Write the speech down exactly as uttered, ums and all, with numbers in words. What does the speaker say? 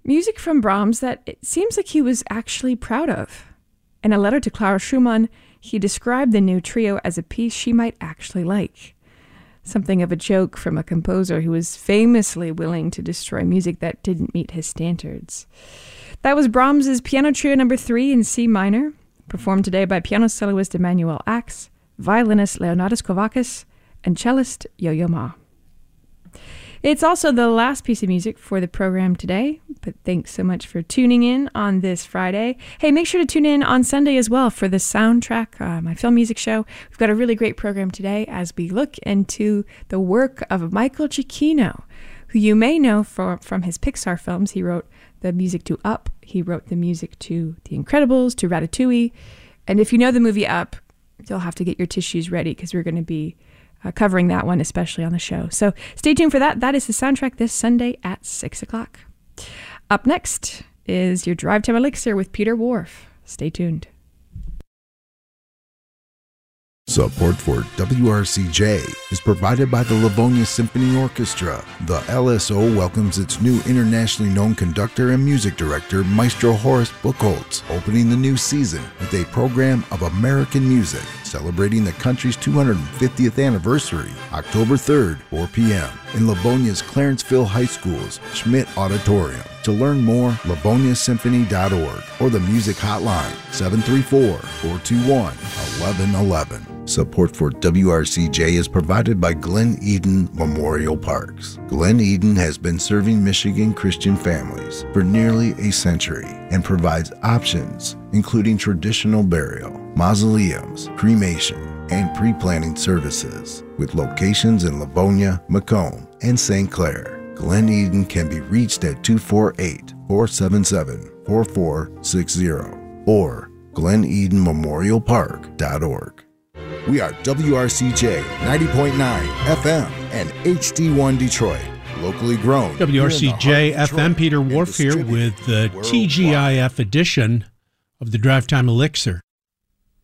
Music from Brahms that it seems like he was actually proud of. In a letter to Clara Schumann, he described the new trio as a piece she might actually like. Something of a joke from a composer who was famously willing to destroy music that didn't meet his standards. That was Brahms's Piano Trio number three in C minor, performed today by piano soloist Emanuel Ax, violinist Leonidas Kouvakis, and cellist Yo-Yo Ma. It's also the last piece of music for the program today, but thanks so much for tuning in on this Friday. Hey, make sure to tune in on Sunday as well for the soundtrack, uh, my film music show. We've got a really great program today as we look into the work of Michael Giacchino, who you may know for, from his Pixar films. He wrote the music to Up, he wrote the music to The Incredibles, to Ratatouille, and if you know the movie Up, you'll have to get your tissues ready because we're going to be Uh, covering that one, especially on the show. So stay tuned for that. That is the soundtrack this Sunday at six o'clock. Up next is your Drive Time Elixir with Peter Whorf. Stay tuned. Support for W R C J is provided by the Livonia Symphony Orchestra. The L S O welcomes its new internationally known conductor and music director, Maestro Horace Buchholz, opening the new season with a program of American music celebrating the country's two hundred fiftieth anniversary, October third, four p.m. in Livonia's Clarenceville High School's Schmidt Auditorium. To learn more, livonia symphony dot org or the music hotline seven three four, four two one, one one one one. Support for W R C J is provided by Glen Eden Memorial Parks. Glen Eden has been serving Michigan Christian families for nearly a century and provides options including traditional burial, mausoleums, cremation, and pre-planning services with locations in Livonia, Macomb, and Saint Clair. Glen Eden can be reached at two four eight, four seven seven, four four six zero or glen eden memorial park dot org. We are W R C J ninety point nine F M and H D one Detroit, locally grown. W R C J F M, Peter Whorf here with the T G I F edition of the Drive Time Elixir.